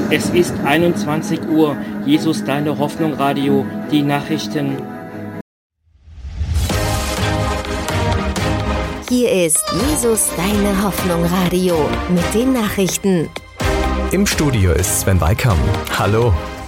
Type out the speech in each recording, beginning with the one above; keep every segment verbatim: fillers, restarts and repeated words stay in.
Es ist einundzwanzig Uhr. Jesus, deine Hoffnung, Radio, die Nachrichten. Hier ist Jesus, deine Hoffnung, Radio mit den Nachrichten. Im Studio ist Sven Weikam. Hallo.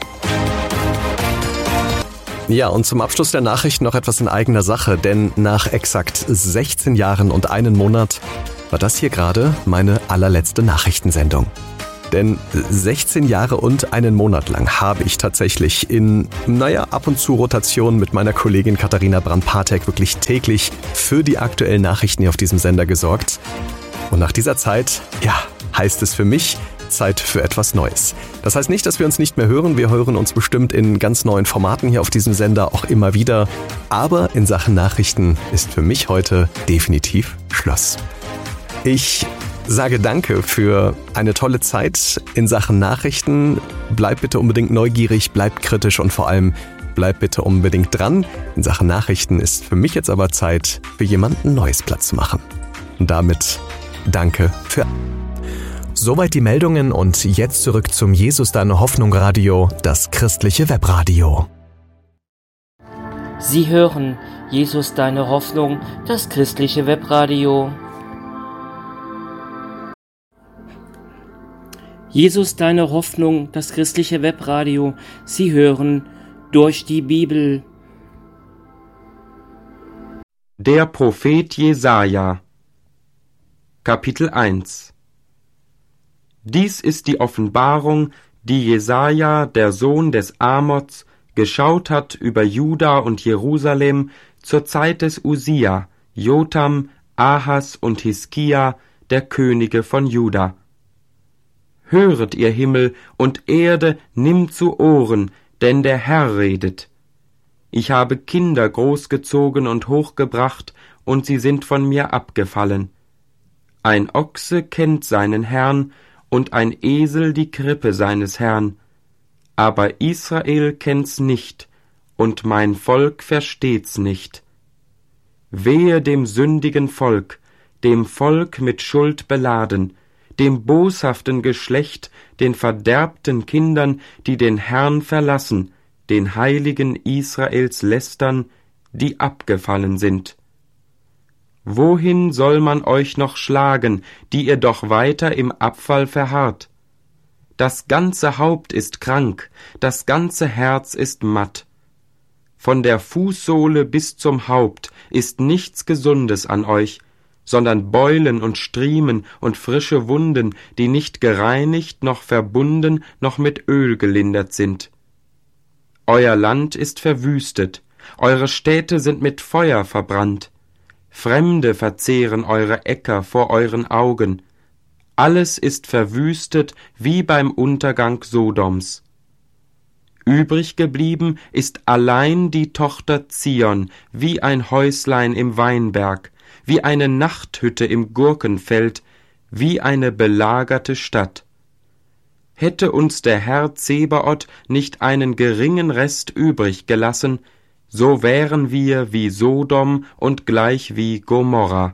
Ja, und zum Abschluss der Nachrichten noch etwas in eigener Sache, denn nach exakt sechzehn Jahren und einem Monat war das hier gerade meine allerletzte Nachrichtensendung. Denn sechzehn Jahre und einen Monat lang habe ich tatsächlich in, naja, ab und zu Rotation mit meiner Kollegin Katharina Brandt-Patek wirklich täglich für die aktuellen Nachrichten hier auf diesem Sender gesorgt. Und nach dieser Zeit, ja, heißt es für mich, Zeit für etwas Neues. Das heißt nicht, dass wir uns nicht mehr hören. Wir hören uns bestimmt in ganz neuen Formaten hier auf diesem Sender auch immer wieder. Aber in Sachen Nachrichten ist für mich heute definitiv Schluss. Ich sage danke für eine tolle Zeit in Sachen Nachrichten. Bleibt bitte unbedingt neugierig, bleibt kritisch und vor allem bleibt bitte unbedingt dran. In Sachen Nachrichten ist für mich jetzt aber Zeit, für jemanden Neues Platz zu machen. Und damit danke für... Soweit die Meldungen und jetzt zurück zum Jesus, deine Hoffnung Radio, das christliche Webradio. Sie hören Jesus, deine Hoffnung, das christliche Webradio. Jesus, deine Hoffnung, das christliche Webradio. Sie hören durch die Bibel. Der Prophet Jesaja, Kapitel eins. Dies ist die Offenbarung, die Jesaja, der Sohn des Amoz, geschaut hat über Juda und Jerusalem zur Zeit des Usia, Jotam, Ahas und Hiskia, der Könige von Juda. Höret, ihr Himmel und Erde, nimmt zu Ohren, denn der Herr redet. Ich habe Kinder großgezogen und hochgebracht, und sie sind von mir abgefallen. Ein Ochse kennt seinen Herrn, und ein Esel die Krippe seines Herrn. Aber Israel kennt's nicht, und mein Volk versteht's nicht. Wehe dem sündigen Volk, dem Volk mit Schuld beladen, dem boshaften Geschlecht, den verderbten Kindern, die den Herrn verlassen, den Heiligen Israels lästern, die abgefallen sind. Wohin soll man euch noch schlagen, die ihr doch weiter im Abfall verharrt? Das ganze Haupt ist krank, das ganze Herz ist matt. Von der Fußsohle bis zum Haupt ist nichts Gesundes an euch, sondern Beulen und Striemen und frische Wunden, die nicht gereinigt, noch verbunden, noch mit Öl gelindert sind. Euer Land ist verwüstet, eure Städte sind mit Feuer verbrannt. Fremde verzehren eure Äcker vor euren Augen. Alles ist verwüstet wie beim Untergang Sodoms. Übrig geblieben ist allein die Tochter Zion, wie ein Häuslein im Weinberg, wie eine Nachthütte im Gurkenfeld, wie eine belagerte Stadt. Hätte uns der Herr Zebaoth nicht einen geringen Rest übrig gelassen, so wären wir wie Sodom und gleich wie Gomorra.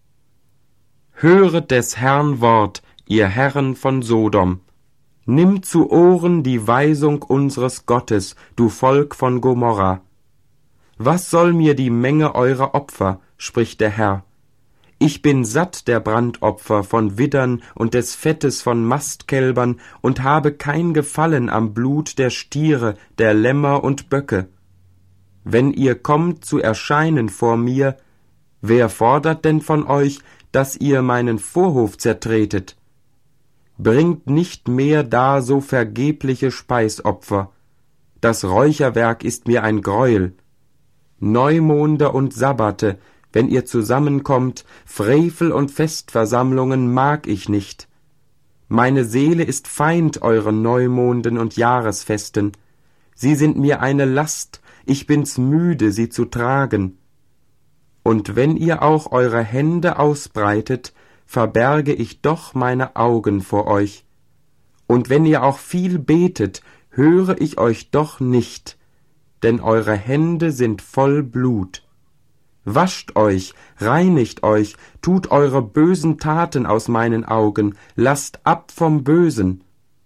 Höret des Herrn Wort, ihr Herren von Sodom. Nimm zu Ohren die Weisung unseres Gottes, du Volk von Gomorra. Was soll mir die Menge eurer Opfer, spricht der Herr. Ich bin satt der Brandopfer von Widdern und des Fettes von Mastkälbern und habe kein Gefallen am Blut der Stiere, der Lämmer und Böcke. Wenn ihr kommt zu erscheinen vor mir, wer fordert denn von euch, dass ihr meinen Vorhof zertretet? Bringt nicht mehr dar so vergebliche Speisopfer. Das Räucherwerk ist mir ein Greuel. Neumonde und Sabbate, wenn ihr zusammenkommt, Frevel und Festversammlungen mag ich nicht. Meine Seele ist Feind euren Neumonden und Jahresfesten. Sie sind mir eine Last, ich bin's müde, sie zu tragen. Und wenn ihr auch eure Hände ausbreitet, verberge ich doch meine Augen vor euch. Und wenn ihr auch viel betet, höre ich euch doch nicht, denn eure Hände sind voll Blut. Wascht euch, reinigt euch, tut eure bösen Taten aus meinen Augen, lasst ab vom Bösen.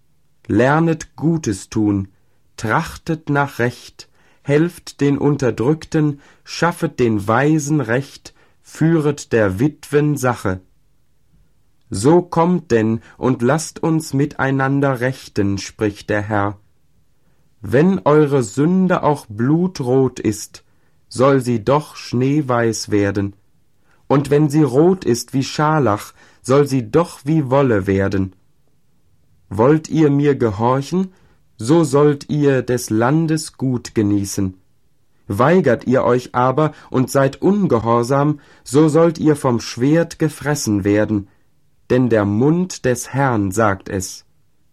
lernet Gutes tun, trachtet nach Recht, helft den Unterdrückten, schaffet den Weisen Recht, führet der Witwen Sache. So kommt denn und lasst uns miteinander rechten, spricht der Herr. Wenn eure Sünde auch blutrot ist, soll sie doch schneeweiß werden, und wenn sie rot ist wie Scharlach, soll sie doch wie Wolle werden. Wollt ihr mir gehorchen, so sollt ihr des Landes Gut genießen. Weigert ihr euch aber und seid ungehorsam, so sollt ihr vom Schwert gefressen werden, denn der Mund des Herrn sagt es.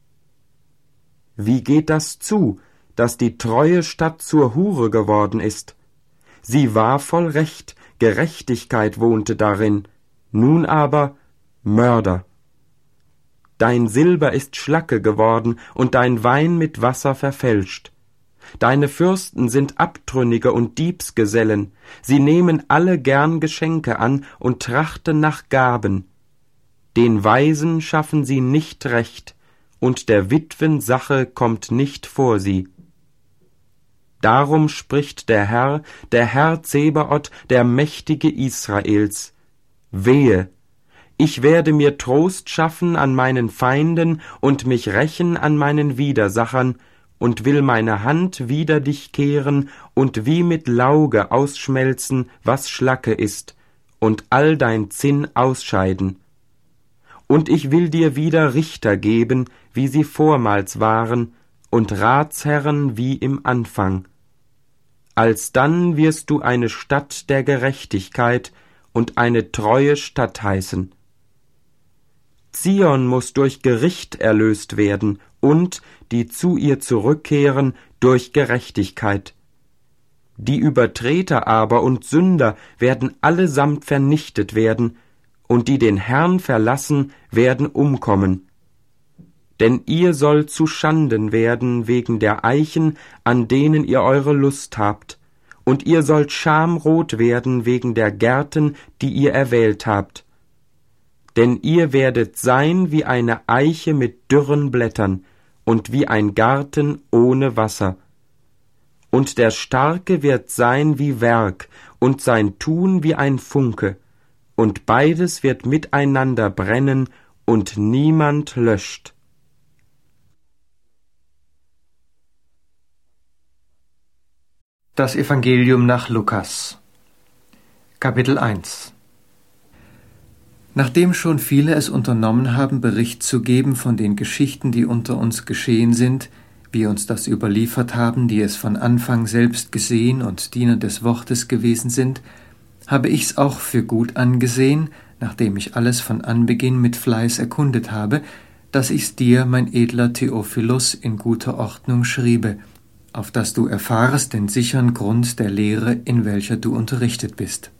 Wie geht das zu, dass die treue Stadt zur Hure geworden ist? Sie war voll Recht, Gerechtigkeit wohnte darin, nun aber Mörder. Dein Silber ist Schlacke geworden und dein Wein mit Wasser verfälscht. Deine Fürsten sind Abtrünnige und Diebsgesellen, sie nehmen alle gern Geschenke an und trachten nach Gaben. Den Weisen schaffen sie nicht recht, und der Witwen Sache kommt nicht vor sie. Darum spricht der Herr, der Herr Zebaoth, der Mächtige Israels: Wehe! Ich werde mir Trost schaffen an meinen Feinden und mich rächen an meinen Widersachern und will meine Hand wider dich kehren und wie mit Lauge ausschmelzen, was Schlacke ist, und all dein Zinn ausscheiden. Und ich will dir wieder Richter geben, wie sie vormals waren, und Ratsherren wie im Anfang. Alsdann wirst du eine Stadt der Gerechtigkeit und eine treue Stadt heißen. Zion muß durch Gericht erlöst werden und, die zu ihr zurückkehren, durch Gerechtigkeit. Die Übertreter aber und Sünder werden allesamt vernichtet werden, und die den Herrn verlassen, werden umkommen. Denn ihr sollt zu Schanden werden wegen der Eichen, an denen ihr eure Lust habt, und ihr sollt schamrot werden wegen der Gärten, die ihr erwählt habt. Denn ihr werdet sein wie eine Eiche mit dürren Blättern und wie ein Garten ohne Wasser. Und der Starke wird sein wie Werg und sein Tun wie ein Funke, und beides wird miteinander brennen, und niemand löscht. Das Evangelium nach Lukas, Kapitel eins. Nachdem schon viele es unternommen haben, Bericht zu geben von den Geschichten, die unter uns geschehen sind, wie uns das überliefert haben, die es von Anfang selbst gesehen und Diener des Wortes gewesen sind, habe ich's auch für gut angesehen, nachdem ich alles von Anbeginn mit Fleiß erkundet habe, dass ich's dir, mein edler Theophilus, in guter Ordnung schriebe, auf dass du erfahrest den sichern Grund der Lehre, in welcher du unterrichtet bist.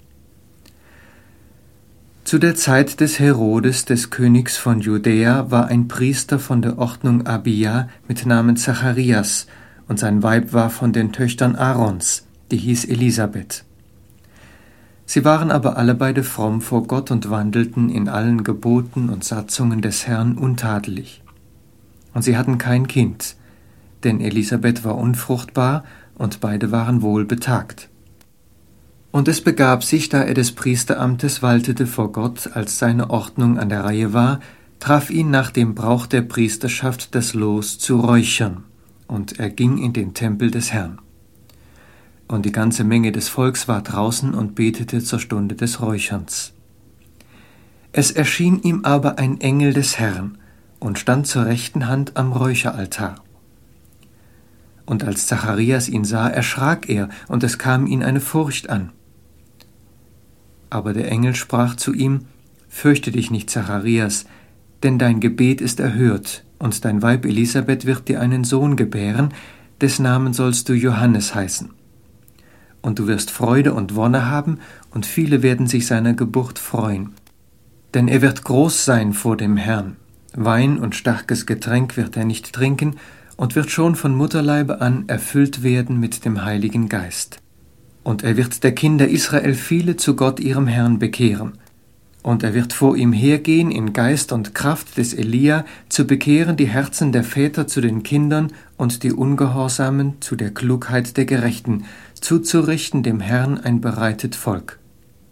Zu der Zeit des Herodes, des Königs von Judäa, war ein Priester von der Ordnung Abia mit Namen Zacharias, und sein Weib war von den Töchtern Aarons, die hieß Elisabeth. Sie waren aber alle beide fromm vor Gott und wandelten in allen Geboten und Satzungen des Herrn untadelig. Und sie hatten kein Kind, denn Elisabeth war unfruchtbar und beide waren wohlbetagt. Und es begab sich, da er des Priesteramtes waltete vor Gott, als seine Ordnung an der Reihe war, traf ihn nach dem Brauch der Priesterschaft das Los zu räuchern, und er ging in den Tempel des Herrn. Und die ganze Menge des Volks war draußen und betete zur Stunde des Räucherns. Es erschien ihm aber ein Engel des Herrn und stand zur rechten Hand am Räucheraltar. Und als Zacharias ihn sah, erschrak er, und es kam ihn eine Furcht an. Aber der Engel sprach zu ihm: Fürchte dich nicht, Zacharias, denn dein Gebet ist erhört, und dein Weib Elisabeth wird dir einen Sohn gebären, des Namen sollst du Johannes heißen. Und du wirst Freude und Wonne haben, und viele werden sich seiner Geburt freuen. Denn er wird groß sein vor dem Herrn. Wein und starkes Getränk wird er nicht trinken, und wird schon von Mutterleibe an erfüllt werden mit dem Heiligen Geist. Und er wird der Kinder Israel viele zu Gott ihrem Herrn bekehren. Und er wird vor ihm hergehen in Geist und Kraft des Elia, zu bekehren die Herzen der Väter zu den Kindern und die Ungehorsamen zu der Klugheit der Gerechten, zuzurichten dem Herrn ein bereitet Volk.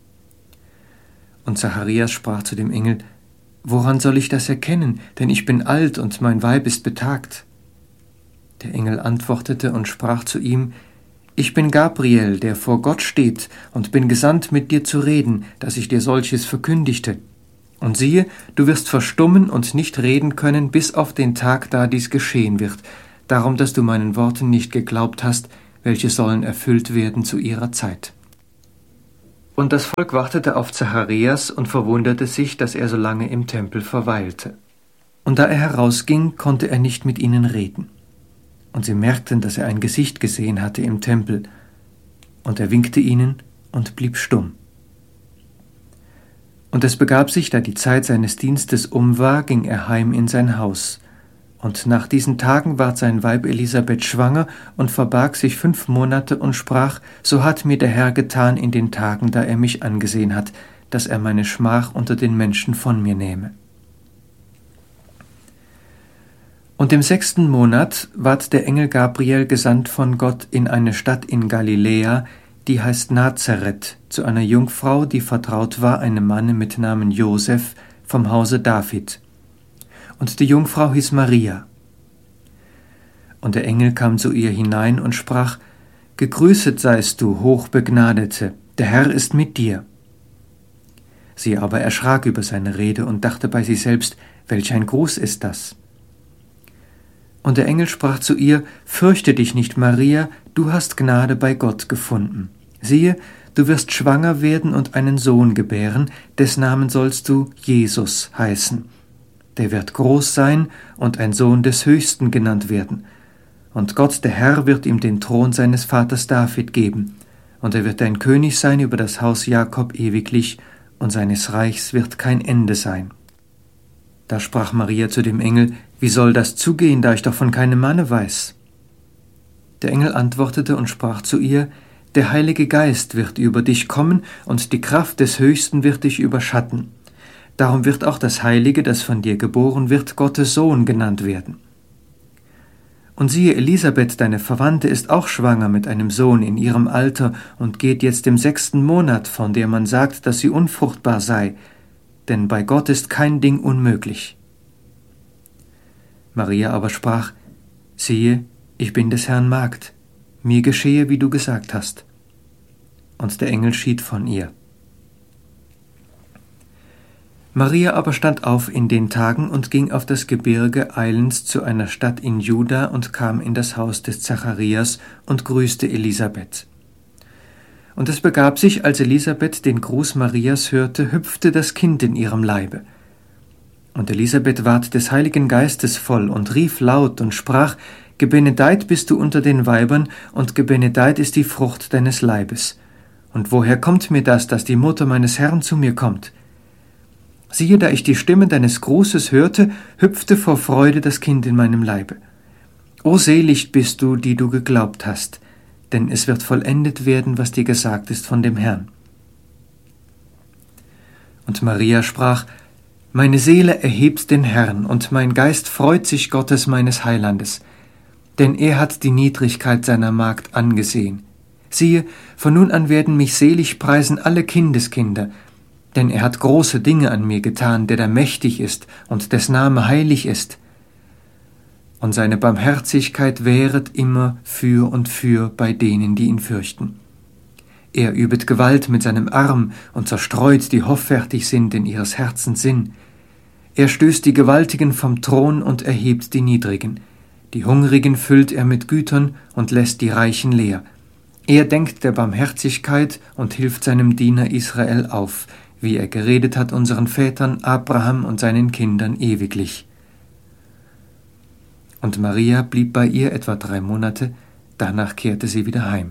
Und Zacharias sprach zu dem Engel: Woran soll ich das erkennen? Denn ich bin alt und mein Weib ist betagt. Der Engel antwortete und sprach zu ihm: Ich bin Gabriel, der vor Gott steht, und bin gesandt, mit dir zu reden, dass ich dir solches verkündigte. Und siehe, du wirst verstummen und nicht reden können, bis auf den Tag, da dies geschehen wird, darum, dass du meinen Worten nicht geglaubt hast, welche sollen erfüllt werden zu ihrer Zeit. Und das Volk wartete auf Zacharias und verwunderte sich, dass er so lange im Tempel verweilte. Und da er herausging, konnte er nicht mit ihnen reden. Und sie merkten, dass er ein Gesicht gesehen hatte im Tempel. Und er winkte ihnen und blieb stumm. Und es begab sich, da die Zeit seines Dienstes um war, ging er heim in sein Haus. Und nach diesen Tagen ward sein Weib Elisabeth schwanger und verbarg sich fünf Monate und sprach: So hat mir der Herr getan in den Tagen, da er mich angesehen hat, dass er meine Schmach unter den Menschen von mir nehme. Und im sechsten Monat ward der Engel Gabriel gesandt von Gott in eine Stadt in Galiläa, die heißt Nazareth, zu einer Jungfrau, die vertraut war einem Manne mit Namen Josef vom Hause David. Und die Jungfrau hieß Maria. Und der Engel kam zu ihr hinein und sprach: Gegrüßet seist du, Hochbegnadete, der Herr ist mit dir. Sie aber erschrak über seine Rede und dachte bei sich selbst: Welch ein Gruß ist das? Und der Engel sprach zu ihr: Fürchte dich nicht, Maria, du hast Gnade bei Gott gefunden. Siehe, du wirst schwanger werden und einen Sohn gebären, des Namen sollst du Jesus heißen. Der wird groß sein und ein Sohn des Höchsten genannt werden. Und Gott, der Herr, wird ihm den Thron seines Vaters David geben. Und er wird ein König sein über das Haus Jakob ewiglich, und seines Reichs wird kein Ende sein. Da sprach Maria zu dem Engel: Wie soll das zugehen, da ich doch von keinem Manne weiß? Der Engel antwortete und sprach zu ihr: Der Heilige Geist wird über dich kommen, und die Kraft des Höchsten wird dich überschatten. Darum wird auch das Heilige, das von dir geboren wird, Gottes Sohn genannt werden. Und siehe, Elisabeth, deine Verwandte, ist auch schwanger mit einem Sohn in ihrem Alter und geht jetzt im sechsten Monat, von der man sagt, dass sie unfruchtbar sei, denn bei Gott ist kein Ding unmöglich. Maria aber sprach: Siehe, ich bin des Herrn Magd, mir geschehe, wie du gesagt hast. Und der Engel schied von ihr. Maria aber stand auf in den Tagen und ging auf das Gebirge eilends zu einer Stadt in Juda und kam in das Haus des Zacharias und grüßte Elisabeth. Und es begab sich, als Elisabeth den Gruß Marias hörte, hüpfte das Kind in ihrem Leibe. Und Elisabeth ward des Heiligen Geistes voll und rief laut und sprach: Gebenedeit bist du unter den Weibern, und gebenedeit ist die Frucht deines Leibes. Und woher kommt mir das, dass die Mutter meines Herrn zu mir kommt? Siehe, da ich die Stimme deines Grußes hörte, hüpfte vor Freude das Kind in meinem Leibe. O selig bist du, die du geglaubt hast, denn es wird vollendet werden, was dir gesagt ist von dem Herrn. Und Maria sprach: Meine Seele erhebt den Herrn, und mein Geist freut sich Gottes meines Heilandes. Denn er hat die Niedrigkeit seiner Magd angesehen. Siehe, von nun an werden mich selig preisen alle Kindeskinder, denn er hat große Dinge an mir getan, der da mächtig ist und des Name heilig ist. Und seine Barmherzigkeit währet immer für und für bei denen, die ihn fürchten. Er übet Gewalt mit seinem Arm und zerstreut, die hoffärtig sind in ihres Herzens Sinn. Er stößt die Gewaltigen vom Thron und erhebt die Niedrigen. Die Hungrigen füllt er mit Gütern und lässt die Reichen leer. Er denkt der Barmherzigkeit und hilft seinem Diener Israel auf, wie er geredet hat unseren Vätern Abraham und seinen Kindern ewiglich. Und Maria blieb bei ihr etwa drei Monate, danach kehrte sie wieder heim.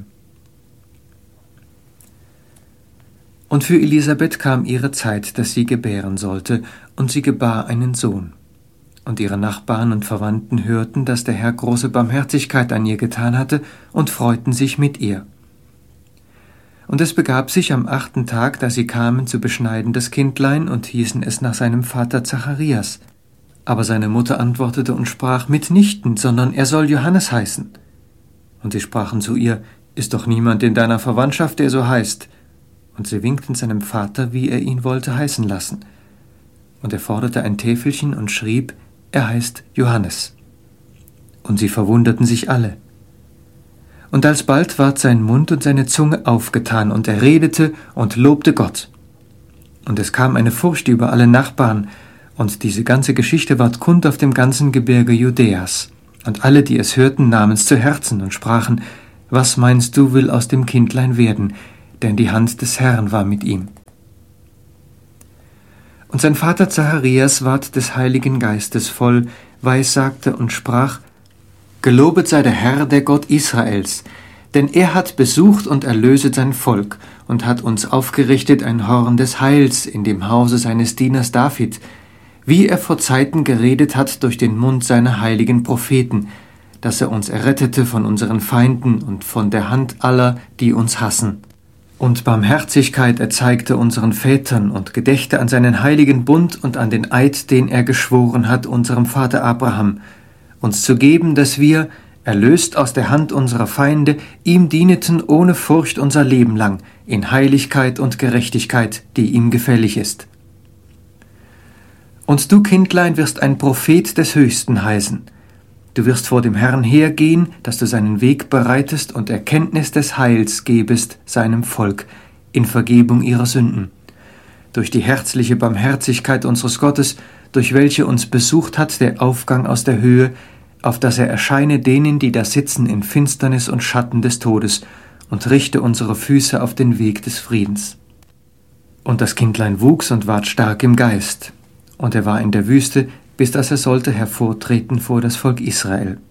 Und für Elisabeth kam ihre Zeit, dass sie gebären sollte, und sie gebar einen Sohn. Und ihre Nachbarn und Verwandten hörten, dass der Herr große Barmherzigkeit an ihr getan hatte, und freuten sich mit ihr. Und es begab sich am achten Tag, da sie kamen zu beschneiden das Kindlein und hießen es nach seinem Vater Zacharias. Aber seine Mutter antwortete und sprach, mitnichten, sondern er soll Johannes heißen. Und sie sprachen zu ihr, ist doch niemand in deiner Verwandtschaft, der so heißt. Und sie winkten seinem Vater, wie er ihn wollte heißen lassen. Und er forderte ein Täfelchen und schrieb, er heißt Johannes. Und sie verwunderten sich alle. Und alsbald ward sein Mund und seine Zunge aufgetan, und er redete und lobte Gott. Und es kam eine Furcht über alle Nachbarn, und diese ganze Geschichte ward kund auf dem ganzen Gebirge Judäas. Und alle, die es hörten, nahmen's zu Herzen und sprachen, was meinst du, will aus dem Kindlein werden? Denn die Hand des Herrn war mit ihm. Und sein Vater Zacharias ward des Heiligen Geistes voll, weissagte und sprach, gelobet sei der Herr, der Gott Israels, denn er hat besucht und erlöset sein Volk und hat uns aufgerichtet ein Horn des Heils in dem Hause seines Dieners David, wie er vor Zeiten geredet hat durch den Mund seiner heiligen Propheten, dass er uns errettete von unseren Feinden und von der Hand aller, die uns hassen. Und Barmherzigkeit erzeigte unseren Vätern und gedächte an seinen heiligen Bund und an den Eid, den er geschworen hat unserem Vater Abraham, uns zu geben, dass wir, erlöst aus der Hand unserer Feinde, ihm dieneten ohne Furcht unser Leben lang, in Heiligkeit und Gerechtigkeit, die ihm gefällig ist. Und du, Kindlein, wirst ein Prophet des Höchsten heißen. Du wirst vor dem Herrn hergehen, dass du seinen Weg bereitest und Erkenntnis des Heils gebest seinem Volk, in Vergebung ihrer Sünden. Durch die herzliche Barmherzigkeit unseres Gottes, durch welche uns besucht hat der Aufgang aus der Höhe, auf dass er erscheine denen, die da sitzen in Finsternis und Schatten des Todes, und richte unsere Füße auf den Weg des Friedens. Und das Kindlein wuchs und ward stark im Geist, und er war in der Wüste, bis dass er sollte hervortreten vor das Volk Israel.